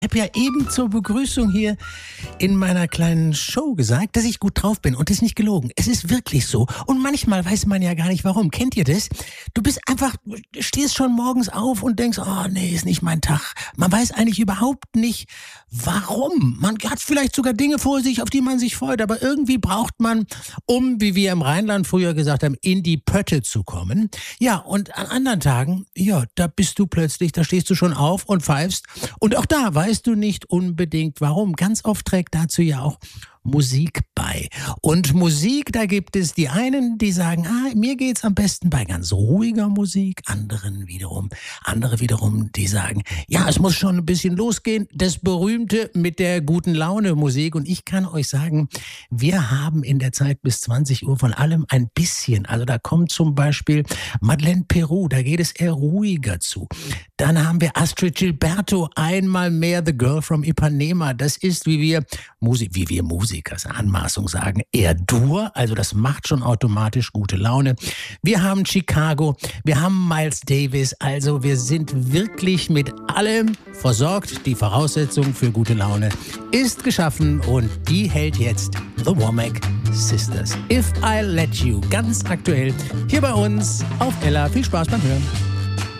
Ich habe ja eben zur Begrüßung hier in meiner kleinen Show gesagt, dass ich gut drauf bin. Und das ist nicht gelogen. Es ist wirklich so. Und manchmal weiß man ja gar nicht warum. Kennt ihr das? Du bist einfach, stehst schon morgens auf und denkst, oh nee, ist nicht mein Tag. Man weiß eigentlich überhaupt nicht, warum. Man hat vielleicht sogar Dinge vor sich, auf die man sich freut. Aber irgendwie braucht man, um, wie wir im Rheinland früher gesagt haben, in die Pötte zu kommen. Ja, und an anderen Tagen, ja, da bist du plötzlich, da stehst du schon auf und pfeifst. Und auch da weißt du nicht unbedingt warum. Ganz oft trägt dazu ja auch Musik bei. Und Musik, da gibt es die einen, die sagen, mir geht's am besten bei ganz ruhiger Musik. Andere wiederum, die sagen, ja, es muss schon ein bisschen losgehen. Das Berühmte mit der guten Laune Musik. Und ich kann euch sagen, wir haben in der Zeit bis 20 Uhr von allem ein bisschen. Also da kommt zum Beispiel Madeleine Peru, da geht es eher ruhiger zu. Dann haben wir Astrud Gilberto, einmal mehr The Girl from Ipanema. Das ist, wie wir Musikers Anmaßung sagen, eher Dur. Also das macht schon automatisch gute Laune. Wir haben Chicago, wir haben Miles Davis. Also wir sind wirklich mit allem versorgt. Die Voraussetzung für gute Laune ist geschaffen und die hält jetzt The Womack Sisters. If I Let You, ganz aktuell hier bei uns auf Ella. Viel Spaß beim Hören.